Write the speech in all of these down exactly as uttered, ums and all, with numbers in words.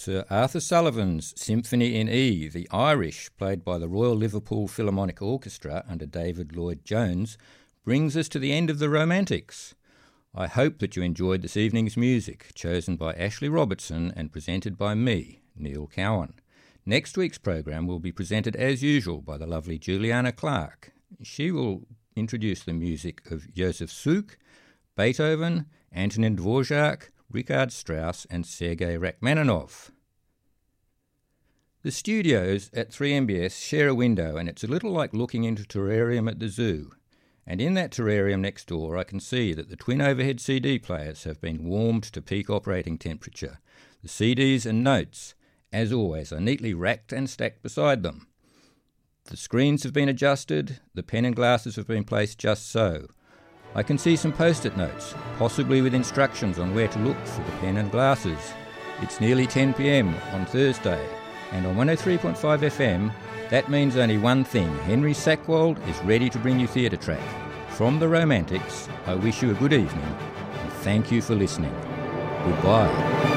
Sir Arthur Sullivan's Symphony in E, The Irish, played by the Royal Liverpool Philharmonic Orchestra under David Lloyd-Jones, brings us to the end of the Romantics. I hope that you enjoyed this evening's music, chosen by Ashley Robertson and presented by me, Neil Cowan. Next week's program will be presented as usual by the lovely Juliana Clark. She will introduce the music of Joseph Suk, Beethoven, Antonin Dvorak, Richard Strauss and Sergei Rachmaninoff. The studios at three M B S share a window, and it's a little like looking into a terrarium at the zoo. And in that terrarium next door I can see that the twin overhead C D players have been warmed to peak operating temperature. The C Ds and notes, as always, are neatly racked and stacked beside them. The screens have been adjusted, the pen and glasses have been placed just so. I can see some post-it notes, possibly with instructions on where to look for the pen and glasses. It's nearly ten p m on Thursday, and on one oh three point five F M, that means only one thing. Henry Sackwald is ready to bring you Theatre Track. From the Romantics, I wish you a good evening, and thank you for listening. Goodbye.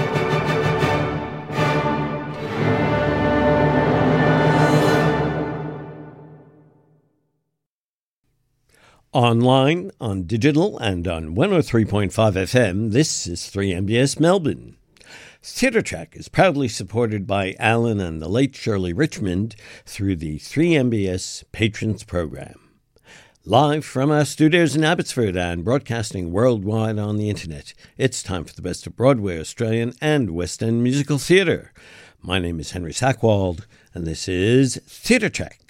Online, on digital, and on one oh three point five F M, this is three M B S Melbourne. Theatre Track is proudly supported by Alan and the late Shirley Richmond through the three M B S Patrons Program. Live from our studios in Abbotsford and broadcasting worldwide on the internet, it's time for the best of Broadway, Australian and West End musical theatre. My name is Henry Sackwald, and this is Theatre Track.